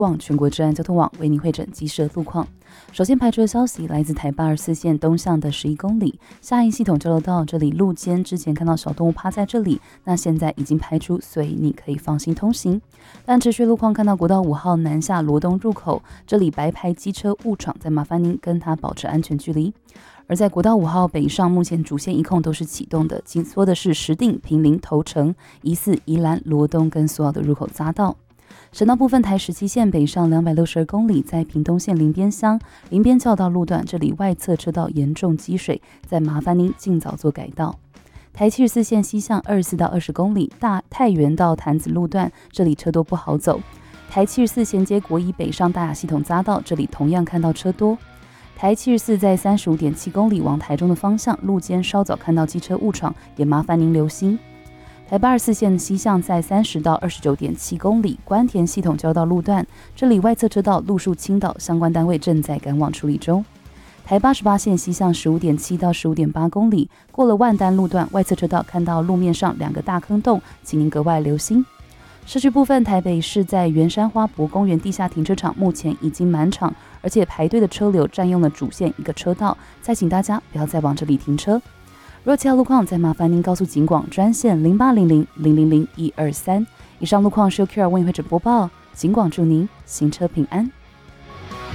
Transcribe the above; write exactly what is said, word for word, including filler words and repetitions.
网全国治安交通网为您会诊机设路况。首先排除的消息来自台八二四线东向的十一公里下营系统交流道，这里路肩之前看到小动物趴在这里，那现在已经排除，所以你可以放心通行。但持续路况看到国道五号南下罗东入口，这里白牌机车误闯，再麻烦您跟它保持安全距离。而在国道五号北上，目前主线一控都是启动的，紧缩的是石碇、坪林、头城、疑似宜兰、罗东跟所有的入口匝道。省道部分，台十七线北上两百六十二公里，在屏东县林边乡林边教道路段，这里外侧车道严重积水，再麻烦您尽早做改道。台七十四线西向二十四到二十公里，大太原到潭子路段，这里车多不好走。台七十四衔接国一北上大雅系统匝道，这里同样看到车多。台七十四在 三十五点七公里往台中的方向，路肩稍早看到机车误闯，也麻烦您留心。台八十四线西向在三十到二十九点七公里关田系统交道路段，这里外侧车道路树倾倒，相关单位正在赶往处理中。台八十八线西向 十五点七到十五点八公里，过了万丹路段，外侧车道看到路面上两个大坑洞，请您格外留心。社区部分，台北市在圆山花博公园地下停车场目前已经满场，而且排队的车流占用了主线一个车道，再请大家不要再往这里停车。若其他路况，再麻烦您告诉警广专线零八零零零零零一二三。以上路况是由 Q R 为您会诊播报，警广祝您行车平安。